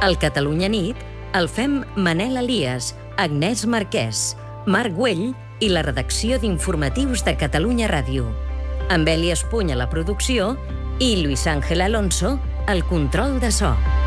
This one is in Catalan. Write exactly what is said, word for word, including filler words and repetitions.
El Catalunya Nit el fem Manel Elias, Agnès Marquès, Marc Güell i la redacció d'informatius de Catalunya Ràdio. Amb Eli Espuny a la producció i Luis Ángel Alonso al control de so.